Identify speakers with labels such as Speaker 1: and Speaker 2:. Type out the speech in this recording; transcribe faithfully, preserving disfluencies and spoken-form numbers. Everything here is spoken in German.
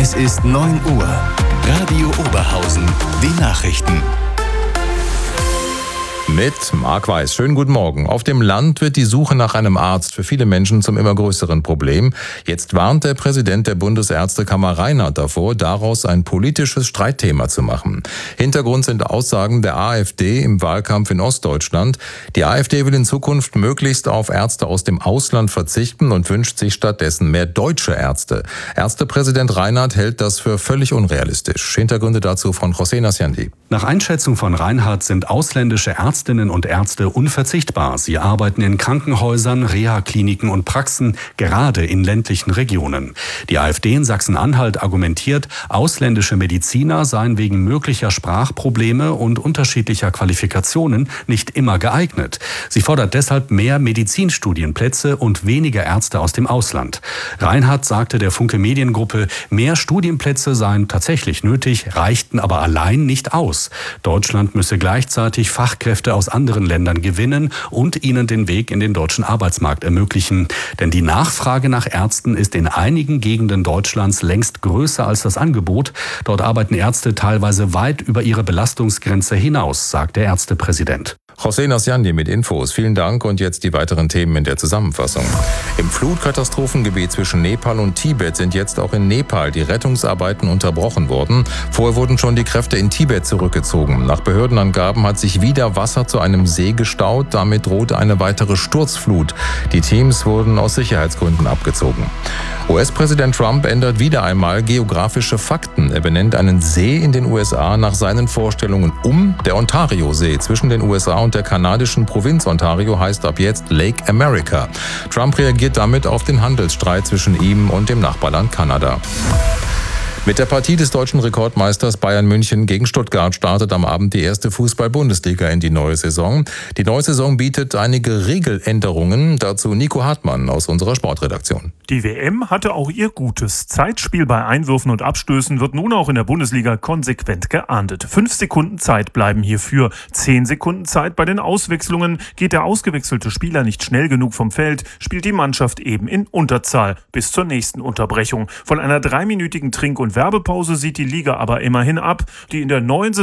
Speaker 1: Es ist neun Uhr. Radio Oberhausen. Die Nachrichten.
Speaker 2: Mit Marc Weiß. Schönen guten Morgen. Auf dem Land wird die Suche nach einem Arzt für viele Menschen zum immer größeren Problem. Jetzt warnt der Präsident der Bundesärztekammer Reinhardt davor, daraus ein politisches Streitthema zu machen. Hintergrund sind Aussagen der AfD im Wahlkampf in Ostdeutschland. Die AfD will in Zukunft möglichst auf Ärzte aus dem Ausland verzichten und wünscht sich stattdessen mehr deutsche Ärzte. Ärztepräsident Reinhardt hält das für völlig unrealistisch. Hintergründe dazu von José Nasciandi.
Speaker 3: Nach Einschätzung von Reinhardt sind ausländische Ärztinnen und Ärzte unverzichtbar. Sie arbeiten in Krankenhäusern, Reha-Kliniken und Praxen, gerade in ländlichen Regionen. Die AfD in Sachsen-Anhalt argumentiert, ausländische Mediziner seien wegen möglicher Sprachprobleme und unterschiedlicher Qualifikationen nicht immer geeignet. Sie fordert deshalb mehr Medizinstudienplätze und weniger Ärzte aus dem Ausland. Reinhardt sagte der Funke Mediengruppe, mehr Studienplätze seien tatsächlich nötig, reichten aber allein nicht aus. Deutschland müsse gleichzeitig Fachkräfte aus anderen Ländern gewinnen und ihnen den Weg in den deutschen Arbeitsmarkt ermöglichen. Denn die Nachfrage nach Ärzten ist in einigen Gegenden Deutschlands längst größer als das Angebot. Dort arbeiten Ärzte teilweise weit über ihre Belastungsgrenze hinaus, sagt der Ärztepräsident.
Speaker 2: José Nasciandi mit Infos. Vielen Dank und jetzt die weiteren Themen in der Zusammenfassung. Im Flutkatastrophengebiet zwischen Nepal und Tibet sind jetzt auch in Nepal die Rettungsarbeiten unterbrochen worden. Vorher wurden schon die Kräfte in Tibet zurückgezogen. Nach Behördenangaben hat sich wieder Wasser zu einem See gestaut. Damit droht eine weitere Sturzflut. Die Teams wurden aus Sicherheitsgründen abgezogen. U S-Präsident Trump ändert wieder einmal geografische Fakten. Er benennt einen See in den U S A nach seinen Vorstellungen um. Der Ontario-See zwischen den U S A und der kanadischen Provinz Ontario heißt ab jetzt Lake America. Trump reagiert damit auf den Handelsstreit zwischen ihm und dem Nachbarland Kanada. Mit der Partie des deutschen Rekordmeisters Bayern München gegen Stuttgart startet am Abend die erste Fußball-Bundesliga in die neue Saison. Die neue Saison bietet einige Regeländerungen. Dazu Nico Hartmann aus unserer Sportredaktion.
Speaker 4: Die W M hatte auch ihr Gutes. Zeitspiel bei Einwürfen und Abstößen wird nun auch in der Bundesliga konsequent geahndet. Fünf Sekunden Zeit bleiben hierfür. Zehn Sekunden Zeit bei den Auswechslungen. Geht der ausgewechselte Spieler nicht schnell genug vom Feld, spielt die Mannschaft eben in Unterzahl bis zur nächsten Unterbrechung. Von einer dreiminütigen Trink- und Werbepause sieht die Liga aber immerhin ab, die in der neuen